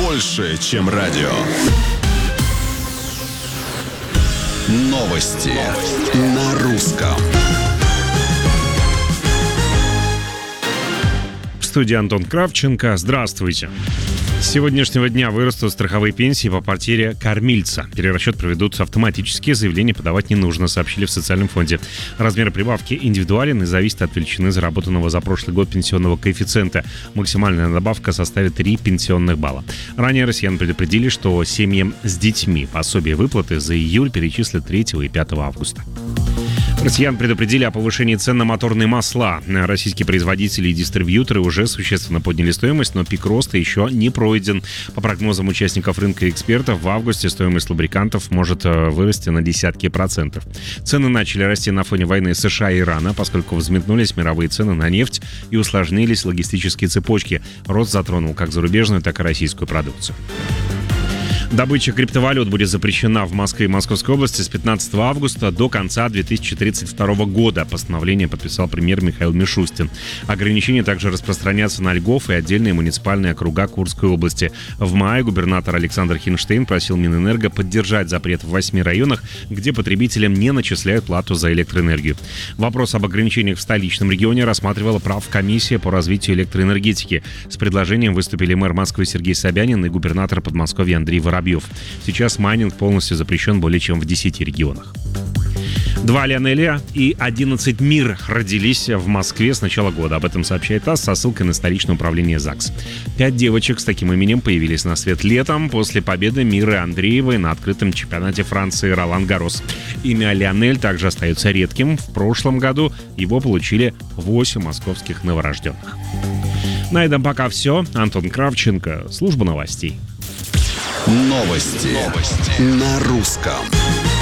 больше, чем радио. Новости на русском. В студии Антон Кравченко. Здравствуйте. С сегодняшнего дня вырастут страховые пенсии по потере кормильца. Перерасчет проведут автоматически, заявление подавать не нужно, сообщили в социальном фонде. Размер прибавки индивидуален и зависит от величины заработанного за прошлый год пенсионного коэффициента. Максимальная добавка составит 3 пенсионных балла. Ранее россиян предупредили, что семьям с детьми пособие выплаты за июль перечислят 3 и 5 августа. Россиян предупредили о повышении цен на моторные масла. Российские производители и дистрибьюторы уже существенно подняли стоимость, но пик роста еще не пройден. По прогнозам участников рынка и экспертов, в августе стоимость лубрикантов может вырасти на десятки процентов. Цены начали расти на фоне войны США и Ирана, поскольку взметнулись мировые цены на нефть и усложнились логистические цепочки. Рост затронул как зарубежную, так и российскую продукцию. Добыча криптовалют будет запрещена в Москве и Московской области с 15 августа до конца 2032 года. Постановление подписал премьер Михаил Мишустин. Ограничения также распространятся на Льгов и отдельные муниципальные округа Курской области. В мае губернатор Александр Хинштейн просил Минэнерго поддержать запрет в 8 районах, где потребителям не начисляют плату за электроэнергию. Вопрос об ограничениях в столичном регионе рассматривала правкомиссия по развитию электроэнергетики. С предложением выступили мэр Москвы Сергей Собянин и губернатор Подмосковья Андрей Воробьев. Сейчас майнинг полностью запрещен более чем в 10 регионах. 2 Лионеля и 11 Мир родились в Москве с начала года. Об этом сообщает ТАСС со ссылкой на столичное управление ЗАГС. 5 девочек с таким именем появились на свет летом после победы Миры Андреевой на открытом чемпионате Франции Ролан-Гаррос. Имя Лионель также остается редким. В прошлом году его получили 8 московских новорожденных. На этом пока все. Антон Кравченко, служба новостей. Новости на русском.